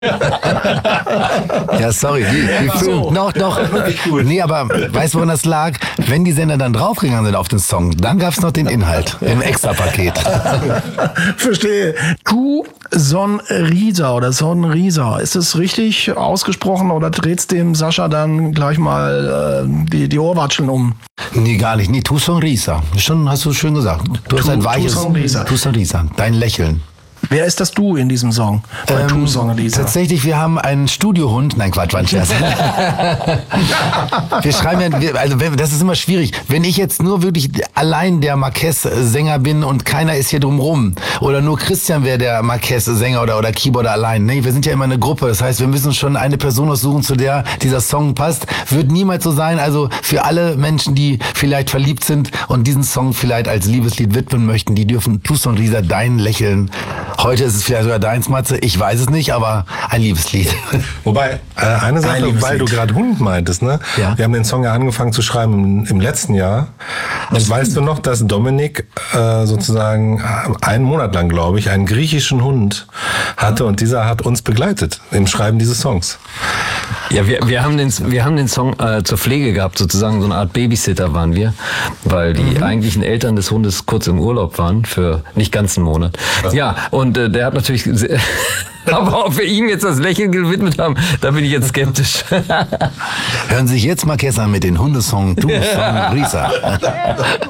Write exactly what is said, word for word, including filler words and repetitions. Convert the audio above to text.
Ja, sorry. Die, die Film, noch, noch. Cool. Nee, aber weißt du, woran das lag? Wenn die Sender dann draufgegangen sind auf den Song, dann gab es noch den Inhalt im Extrapaket. Verstehe. Du Sonrisa oder Sonrisa, ist das richtig ausgesprochen oder dreht's dem Sascha dann gleich mal äh, die, die Ohrwatscheln um? Nee, gar nicht. Nee, tu sonrisa. Schon, hast du schön gesagt. Du hast Tu- ein tu weiches... sonrisa. Tu sonrisa. Dein Lächeln. Wer ist das Du in diesem Song? Bei Tu Sonrisa. Tatsächlich, wir haben einen Studiohund. Nein, Quatsch, war ein Scherz. Wir schreiben ja, wir- also wenn- das ist immer schwierig. Wenn ich jetzt nur wirklich allein der Marquez-Sänger bin und keiner ist hier drumrum oder nur Christian wäre der Marquez-Sänger oder, oder Keyboarder allein. Nee, wir sind ja immer eine Gruppe. Das heißt, wir müssen schon eine Person aussuchen, zu der dieser Song passt. Wird niemals so sein. Also für alle Menschen, die vielleicht verliebt sind und diesen Song vielleicht als Liebeslied widmen möchten, die dürfen Tu Sonrisa, dein Lächeln. Heute ist es vielleicht sogar deins, Matze. Ich weiß es nicht, aber ein Liebeslied. Wobei, äh, eine Sache, Liebeslied. weil du gerade Hund meintest, ne? Ja. Wir haben den Song ja angefangen zu schreiben im, im letzten Jahr. Und weißt du noch, dass Dominik äh, sozusagen äh, einen Monat lang, glaube ich, einen griechischen Hund hatte und dieser hat uns begleitet im Schreiben dieses Songs. Ja, wir, wir, haben den, wir haben den Song äh, zur Pflege gehabt, sozusagen so eine Art Babysitter waren wir, weil die Mhm. eigentlichen Eltern des Hundes kurz im Urlaub waren, für nicht ganz einen Monat. Ja, und äh, der hat natürlich... sehr- Aber ob wir ihm jetzt das Lächeln gewidmet haben, da bin ich jetzt skeptisch. Hören Sie sich jetzt Marquez an mit dem Hundesong Tu Sonrisa.